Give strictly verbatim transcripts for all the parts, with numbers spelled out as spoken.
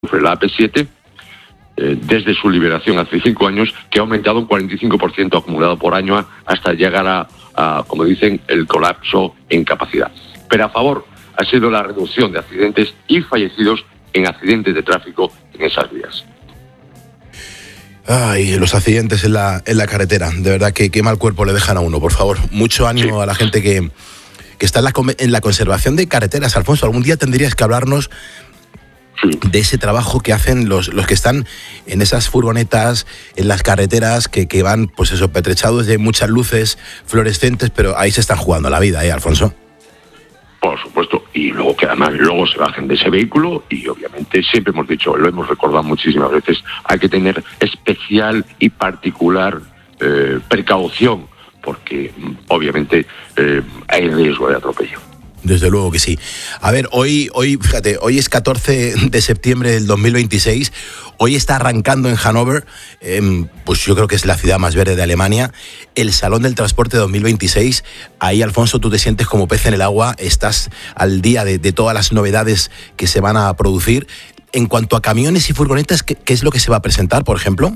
sufre la A P siete, eh, desde su liberación hace cinco años, que ha aumentado un cuarenta y cinco por ciento acumulado por año hasta llegar a, a, como dicen, el colapso en capacidad. Pero a favor ha sido la reducción de accidentes y fallecidos en accidentes de tráfico en esas vías. Ay, los accidentes en la, en la carretera, de verdad que qué mal cuerpo le dejan a uno, por favor. Mucho ánimo sí. a la gente que, que está en la, en la conservación de carreteras. Alfonso, algún día tendrías que hablarnos sí. de ese trabajo que hacen los, los que están en esas furgonetas, en las carreteras, que, que van, pues eso, petrechados de muchas luces fluorescentes, pero ahí se están jugando la vida, ¿eh, Alfonso? Por supuesto, y luego que además luego se bajen de ese vehículo y obviamente siempre hemos dicho, lo hemos recordado muchísimas veces, hay que tener especial y particular eh, precaución porque obviamente eh, hay riesgo de atropello. Desde luego que sí. A ver, hoy, hoy, fíjate, hoy es catorce de septiembre del dos mil veintiséis, hoy está arrancando en Hannover, eh, pues yo creo que es la ciudad más verde de Alemania, el Salón del Transporte dos mil veintiséis. Ahí, Alfonso, tú te sientes como pez en el agua, estás al día de, de todas las novedades que se van a producir. En cuanto a camiones y furgonetas, ¿qué, qué es lo que se va a presentar, por ejemplo?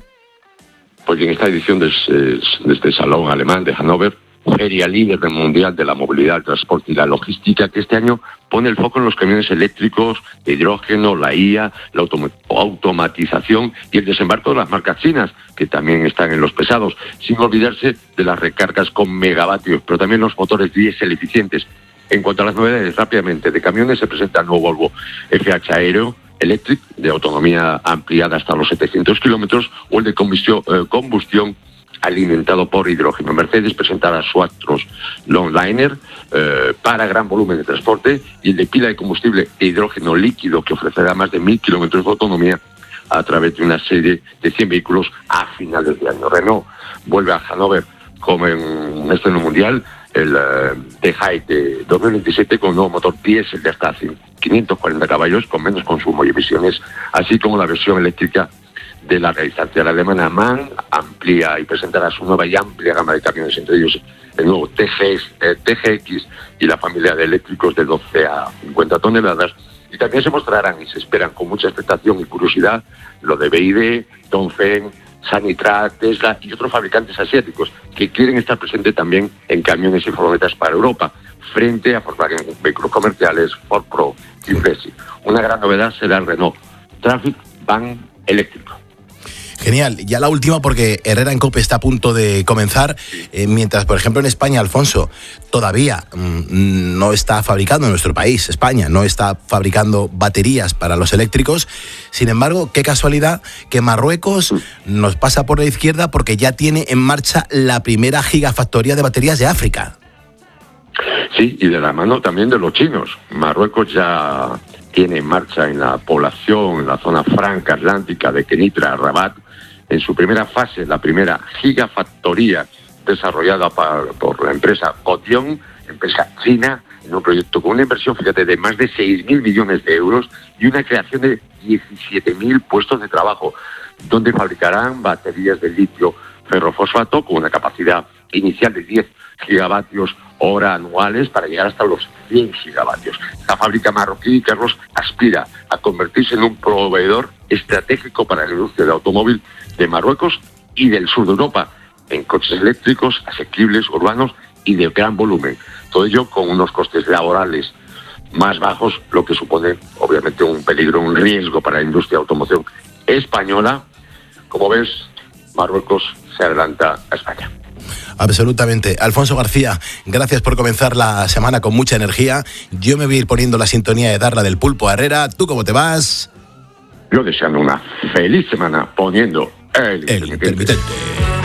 Pues en esta edición de, de este Salón alemán de Hannover, feria líder del mundial de la movilidad, el transporte y la logística, que este año pone el foco en los camiones eléctricos, de hidrógeno, la I A, la autom- automatización y el desembarco de las marcas chinas, que también están en los pesados, sin olvidarse de las recargas con megavatios, pero también los motores diésel eficientes. En cuanto a las novedades, rápidamente, de camiones se presenta el nuevo Volvo F H Aero Electric, de autonomía ampliada hasta los setecientos kilómetros, o el de combustión, eh, combustión alimentado por hidrógeno. Mercedes presentará su Actros Longliner eh, para gran volumen de transporte y el de pila de combustible de hidrógeno líquido, que ofrecerá más de mil kilómetros de autonomía a través de una serie de cien vehículos a finales de año. Renault vuelve a Hannover como en un estreno mundial, el uh, The Hyde de dos mil veintisiete, con un nuevo motor diésel de hasta quinientos cuarenta caballos, con menos consumo y emisiones, así como la versión eléctrica de la realizante alemana MAN. Amplía y presentará su nueva y amplia gama de camiones, entre ellos el nuevo T G, eh, T G X y la familia de eléctricos de doce a cincuenta toneladas. Y también se mostrarán y se esperan con mucha expectación y curiosidad lo de B Y D, Dongfeng, Sanitrac, Tesla y otros fabricantes asiáticos que quieren estar presentes también en camiones y furgonetas para Europa, frente a Volkswagen, vehículos comerciales, Ford Pro y Fresi. Una gran novedad será el Renault Trafic Van eléctrico. Genial. Ya la última, porque Herrera en Cope está a punto de comenzar, eh, mientras, por ejemplo, en España, Alfonso, todavía mmm, no está fabricando, en nuestro país, España, no está fabricando baterías para los eléctricos. Sin embargo, qué casualidad que Marruecos nos pasa por la izquierda porque ya tiene en marcha la primera gigafactoría de baterías de África. Sí, y de la mano también de los chinos. Marruecos ya tiene en marcha en la población, en la zona franca atlántica de Kenitra, Rabat, en su primera fase, la primera gigafactoría desarrollada para, por la empresa Gotion, empresa china, en un proyecto con una inversión, fíjate, de más de seis mil millones de euros y una creación de diecisiete mil puestos de trabajo, donde fabricarán baterías de litio ferrofosfato con una capacidad inicial de diez gigavatios hora anuales para llegar hasta los cien gigavatios. La fábrica marroquí, Carlos, aspira a convertirse en un proveedor estratégico para la industria del automóvil de Marruecos y del sur de Europa, en coches eléctricos, asequibles, urbanos y de gran volumen. Todo ello con unos costes laborales más bajos, lo que supone obviamente un peligro, un riesgo para la industria de automoción española. Como ves, Marruecos se adelanta a España. Absolutamente. Alfonso García, gracias por comenzar la semana con mucha energía. Yo me voy a ir poniendo la sintonía de Darla del Pulpo a Herrera. ¿Tú cómo te vas? Yo deseando una feliz semana poniendo el, el intermitente.